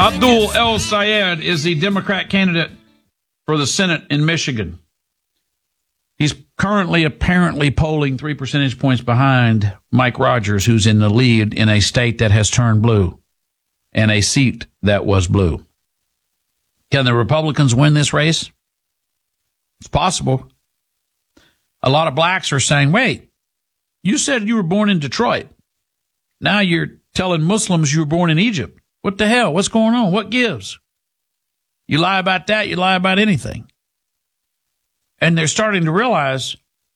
Abdul El-Sayed is the Democrat candidate for the Senate in Michigan. He's currently apparently polling 3 percentage points behind Mike Rogers, who's in the lead in a state that has turned blue and a seat that was blue. Can the Republicans win this race? It's possible. A lot of blacks are saying, wait, you said you were born in Detroit. Now you're telling Muslims you were born in Egypt. What the hell? What's going on? What gives? You lie about that, you lie about anything. And they're starting to realize,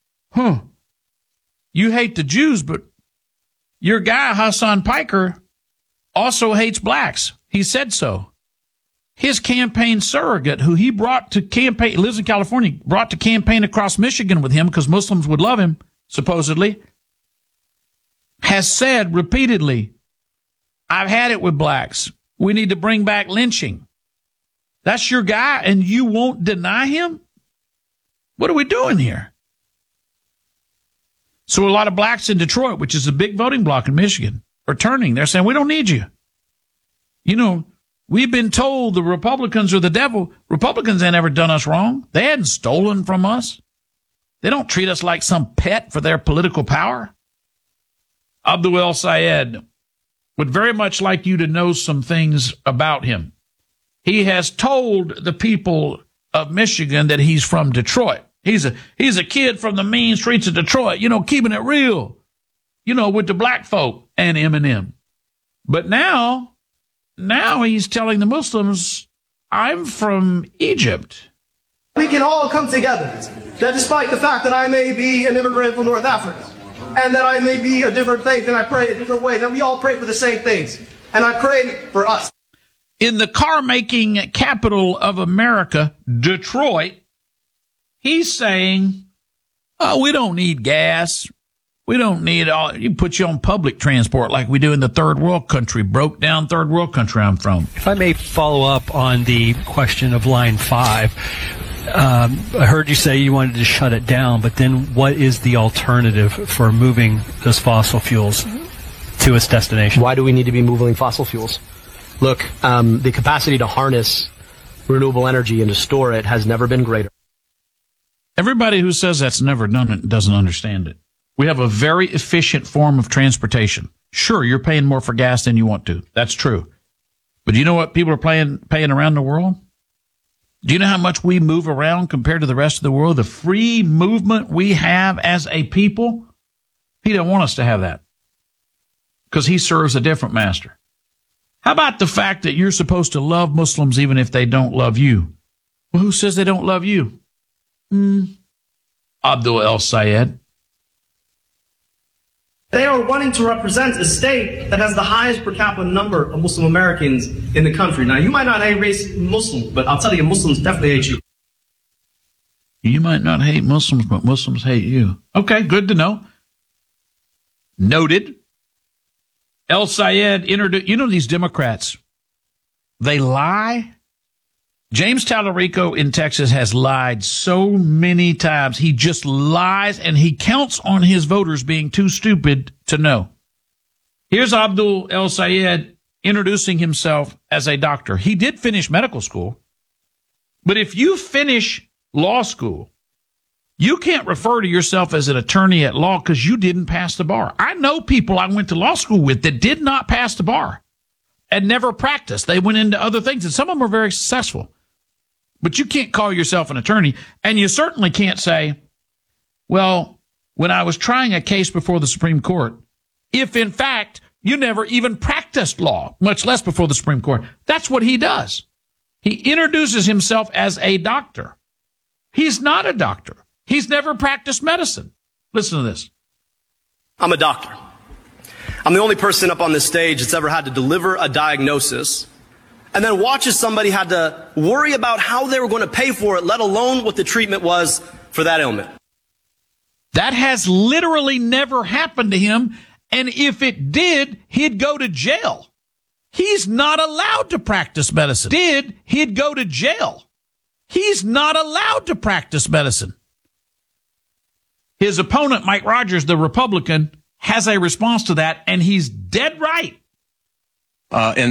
you hate the Jews, but your guy, Hassan Piker, also hates blacks. He said so. His campaign surrogate, who he brought to campaign, lives in California, brought to campaign across Michigan with him because Muslims would love him, supposedly, has said repeatedly, I've had it with blacks. We need to bring back lynching. That's your guy, and you won't deny him? What are we doing here? So a lot of blacks in Detroit, which is a big voting bloc in Michigan, are turning. They're saying, we don't need you. You know, we've been told the Republicans are the devil. Republicans ain't ever done us wrong. They hadn't stolen from us. They don't treat us like some pet for their political power. Abdul El-Sayed would very much like you to know some things about him. He has told the people of Michigan that he's from Detroit. He's a kid from the mean streets of Detroit, you know, keeping it real, you know, with the black folk and Eminem. But now he's telling the Muslims, I'm from Egypt. We can all come together, that despite the fact that I may be an immigrant from North Africa, and that I may be a different faith, and I pray a different way, that we all pray for the same things. And I pray for us. In the car-making capital of America, Detroit, he's saying, oh, we don't need gas. We don't need you put you on public transport like we do in the third world country, broke down third world country I'm from. If I may follow up on the question of Line 5. I heard you say you wanted to shut it down, but then what is the alternative for moving those fossil fuels to its destination? Why do we need to be moving fossil fuels? Look, the capacity to harness renewable energy and to store it has never been greater. Everybody who says that's never done it doesn't understand it. We have a very efficient form of transportation. Sure, you're paying more for gas than you want to. That's true. But do you know what people are paying around the world? Do you know how much we move around compared to the rest of the world? The free movement we have as a people? He don't want us to have that because he serves a different master. How about the fact that you're supposed to love Muslims even if they don't love you? Well, who says they don't love you? Abdul El-Sayed. They are wanting to represent a state that has the highest per capita number of Muslim Americans in the country. Now, you might not hate race Muslims, but I'll tell you, Muslims definitely hate you. You might not hate Muslims, but Muslims hate you. Okay, good to know. Noted. El-Sayed introduced, you know, these Democrats, they lie. James Tallarico in Texas has lied so many times. He just lies, and he counts on his voters being too stupid to know. Here's Abdul El-Sayed introducing himself as a doctor. He did finish medical school, but if you finish law school, you can't refer to yourself as an attorney at law because you didn't pass the bar. I know people I went to law school with that did not pass the bar and never practiced. They went into other things, and some of them were very successful. But you can't call yourself an attorney, and you certainly can't say, well, when I was trying a case before the Supreme Court, if in fact you never even practiced law, much less before the Supreme Court. That's what he does. He introduces himself as a doctor. He's not a doctor. He's never practiced medicine. Listen to this. I'm a doctor. I'm the only person up on this stage that's ever had to deliver a diagnosis and then watch as somebody had to worry about how they were going to pay for it, let alone what the treatment was for that ailment. That has literally never happened to him, and if it did, he'd go to jail. He's not allowed to practice medicine. He'd go to jail. He's not allowed to practice medicine. His opponent, Mike Rogers, the Republican, has a response to that, and he's dead right. And